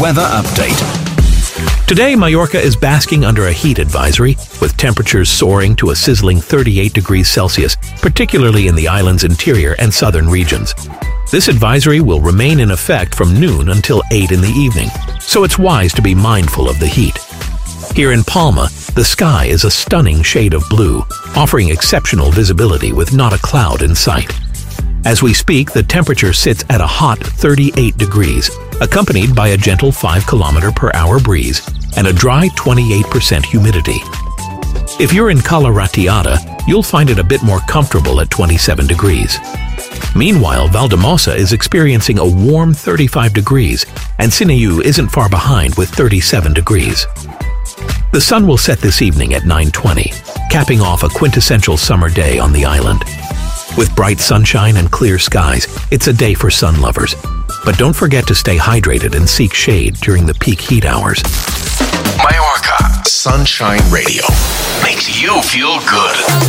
Weather update. Today, Mallorca is basking under a heat advisory, with temperatures soaring to a sizzling 38 degrees Celsius, particularly in the island's interior and southern regions. This advisory will remain in effect from noon until 8 in the evening, so it's wise to be mindful of the heat. Here in Palma, the sky is a stunning shade of blue, offering exceptional visibility with not a cloud in sight. As we speak, the temperature sits at a hot 38 degrees, accompanied by a gentle 5-kilometer-per-hour breeze and a dry 28% humidity. If you're in Cala Ratllada, you'll find it a bit more comfortable at 27 degrees. Meanwhile, Valldemossa is experiencing a warm 35 degrees, and Sineu isn't far behind with 37 degrees. The sun will set this evening at 9:20, capping off a quintessential summer day on the island. With bright sunshine and clear skies, it's a day for sun lovers. But don't forget to stay hydrated and seek shade during the peak heat hours. Mallorca Sunshine Radio makes you feel good.